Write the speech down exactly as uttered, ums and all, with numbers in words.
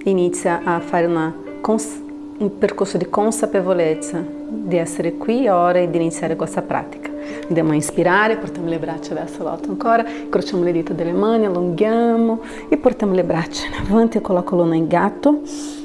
inizia a fare una, un percorso di consapevolezza di essere qui ora e di iniziare questa pratica. Andiamo a inspirare, portiamo le braccia verso l'alto ancora, incrociamo le dita delle mani, allunghiamo e portiamo le braccia in avanti con la colonna in gatto.